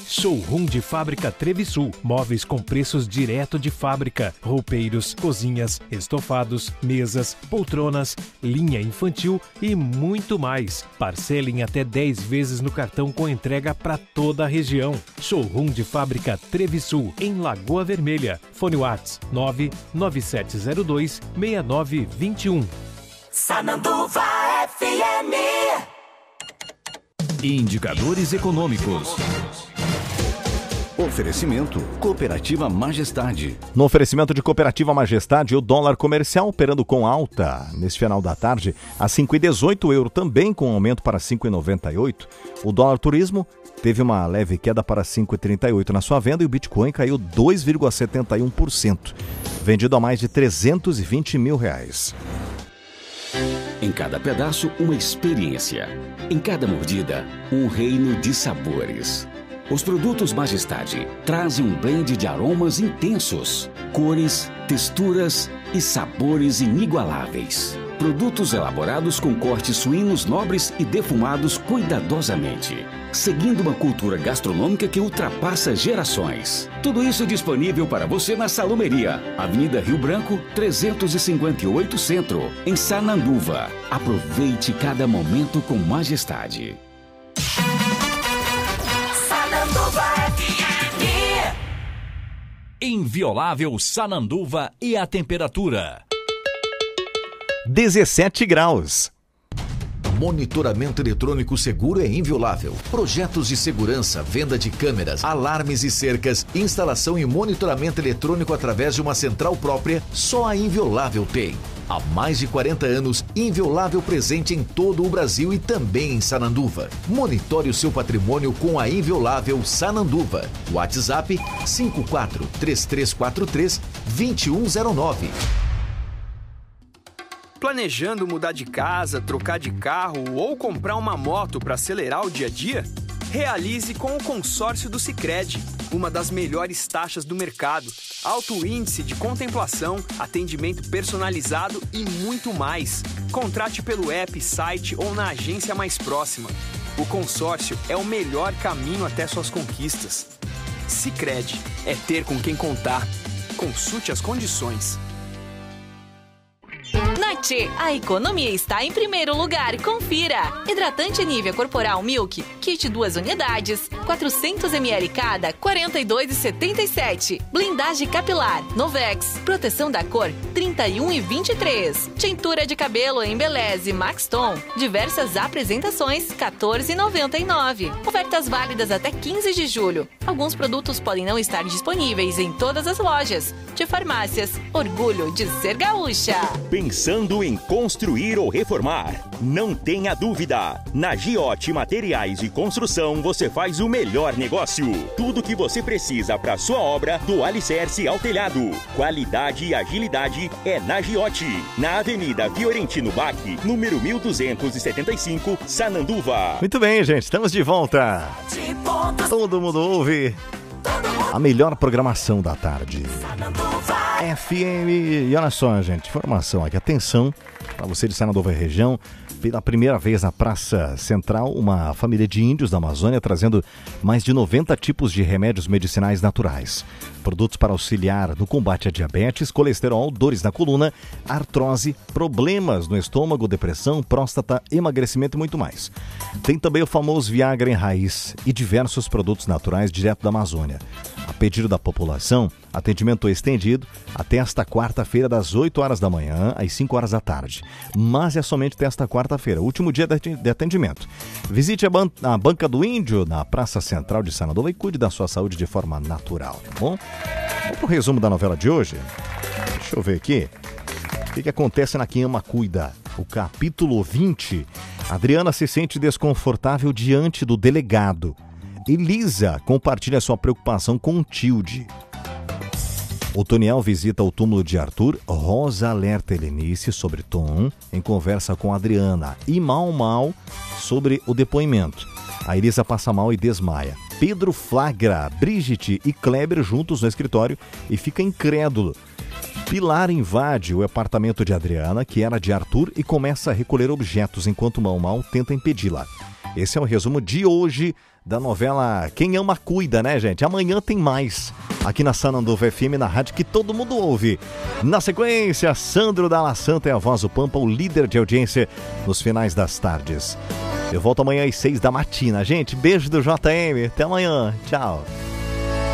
Showroom de Fábrica Trevisul. Móveis com preços direto de fábrica. Roupeiros, cozinhas, estofados, mesas, poltronas, linha infantil e muito mais. Parcela em até 10 vezes no cartão com entrega para toda a região. Showroom de Fábrica Trevisul, em Lagoa Vermelha. Fone WhatsApp 99702-6921. Sananduva FM. Indicadores econômicos. Oferecimento Cooperativa Majestade. No oferecimento de Cooperativa Majestade, o dólar comercial operando com alta nesse final da tarde a 5,18 €, também com aumento para 5,98. O dólar turismo teve uma leve queda para 5,38 na sua venda e o Bitcoin caiu 2,71%, vendido a mais de R$320 mil. Em cada pedaço, uma experiência. Em cada mordida, um reino de sabores. Os produtos Majestade trazem um blend de aromas intensos, cores, texturas e sabores inigualáveis. Produtos elaborados com cortes suínos nobres e defumados cuidadosamente, seguindo uma cultura gastronômica que ultrapassa gerações. Tudo isso disponível para você na Salumeria, Avenida Rio Branco, 358 Centro, em Sananduva. Aproveite cada momento com Majestade. Sananduva FM. Inviolável Sananduva e a temperatura. 17 graus. Monitoramento eletrônico seguro é Inviolável. Projetos de segurança, venda de câmeras, alarmes e cercas, instalação e monitoramento eletrônico através de uma central própria, só a Inviolável tem. Há mais de 40 anos, Inviolável presente em todo o Brasil e também em Sananduva. Monitore o seu patrimônio com a Inviolável Sananduva. WhatsApp 54-3343-2109. Planejando mudar de casa, trocar de carro ou comprar uma moto para acelerar o dia a dia? Realize com o consórcio do Sicredi, uma das melhores taxas do mercado, alto índice de contemplação, atendimento personalizado e muito mais. Contrate pelo app, site ou na agência mais próxima. O consórcio é o melhor caminho até suas conquistas. Sicredi, é ter com quem contar. Consulte as condições. Na Tchê, a economia está em primeiro lugar. Confira! Hidratante Nivea Corporal Milk, kit 2 unidades, 400 ml cada, R$ 42,77. Blindagem capilar, Novex, proteção da cor, R$ 31,23. Tintura de cabelo Embeleze Max Tom, diversas apresentações, R$ 14,99. Ofertas válidas até 15 de julho. Alguns produtos podem não estar disponíveis em todas as lojas. De farmácias, orgulho de ser gaúcha. Pensando em construir ou reformar? Não tenha dúvida! Na Giote Materiais de Construção você faz o melhor negócio. Tudo que você precisa para sua obra, do alicerce ao telhado. Qualidade e agilidade é na Giote. Na Avenida Fiorentino Bach, número 1275, Sananduva. Muito bem, gente, estamos de volta. Todo mundo ouve a melhor programação da tarde. FM. E olha só, gente, informação aqui, atenção para você de Sananduva e região. Pela primeira vez na Praça Central, uma família de índios da Amazônia trazendo mais de 90 tipos de remédios medicinais naturais. Produtos para auxiliar no combate a diabetes, colesterol, dores na coluna, artrose, problemas no estômago, depressão, próstata, emagrecimento e muito mais. Tem também o famoso Viagra em raiz e diversos produtos naturais direto da Amazônia. A pedido da população, atendimento estendido até esta quarta-feira, das 8 horas da manhã às 5 horas da tarde. Mas é somente até esta quarta-feira, último dia de atendimento. Visite a Banca do Índio na Praça Central de Sananduva e cuide da sua saúde de forma natural, tá bom? Vamos pro resumo da novela de hoje? Deixa eu ver aqui. O que acontece na Quem Ama Cuida? O capítulo 20. Adriana se sente desconfortável diante do delegado. Elisa compartilha sua preocupação com Tilde. Otoniel visita o túmulo de Arthur. Rosa alerta Helenice sobre Tom em conversa com Adriana. E Mal sobre o depoimento. A Elisa passa mal e desmaia. Pedro flagra Brigitte e Kleber juntos no escritório e fica incrédulo. Pilar invade o apartamento de Adriana, que era de Arthur, e começa a recolher objetos enquanto Mal tenta impedi-la. Esse é o resumo de hoje da novela Quem Ama Cuida, né, gente? Amanhã tem mais aqui na Sananduva FM, na rádio que todo mundo ouve. Na sequência, Sandro Dalla Santa é a voz do Pampa, o líder de audiência nos finais das tardes. Eu volto amanhã às 6 da matina. Gente, beijo do JM. Até amanhã. Tchau.